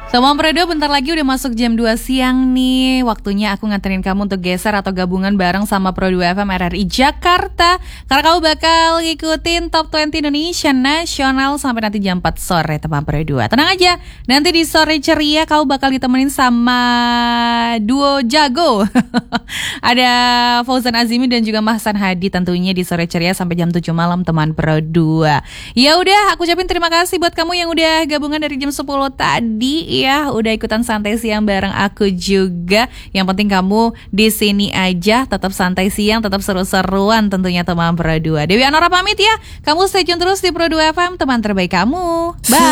Teman Pro 2, bentar lagi udah masuk jam 2 siang nih. Waktunya aku nganterin kamu untuk geser atau gabungan bareng sama Pro 2 FM RRI Jakarta. Karena kamu bakal ngikutin Top 20 Indonesia Nasional sampai nanti jam 4 sore, teman Pro 2. Tenang aja, nanti di sore ceria kamu bakal ditemenin sama duo jago. Ada Fauzan Azimi dan juga Mahsan Hadi tentunya di sore ceria sampai jam 7 malam, teman Pro 2. Ya udah, aku ucapin terima kasih buat kamu yang udah gabungan dari jam 10 tadi. Ya, udah ikutan santai siang bareng aku juga. Yang penting kamu di sini aja, tetap santai siang, tetap seru-seruan tentunya, teman Pro 2. Dewi Anora pamit ya. Kamu stay tune terus di Pro 2 FM, teman terbaik kamu. Bye.